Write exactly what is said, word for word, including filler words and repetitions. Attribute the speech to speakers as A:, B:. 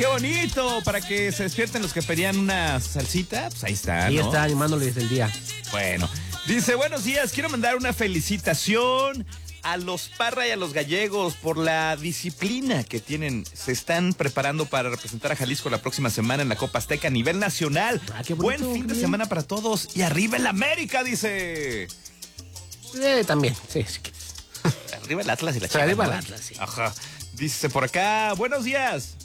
A: Qué bonito, para que se despierten los que pedían una salsita, pues ahí está,
B: Ahí
A: ¿no?
B: está, animándole desde el día.
A: Bueno, dice, buenos días, quiero mandar una felicitación a los Parra y a los gallegos por la disciplina que tienen. Se están preparando para representar a Jalisco la próxima semana en la Copa Azteca a nivel nacional.
B: Ah, qué bonito,
A: Buen fin de
B: bien.
A: semana para todos y arriba el América, dice.
B: Eh, también, sí. sí.
A: Arriba el Atlas y la
B: O sea,
A: Chivas,
B: arriba
A: ¿no?
B: el Atlas, sí.
A: Ajá. Dice por acá, buenos días.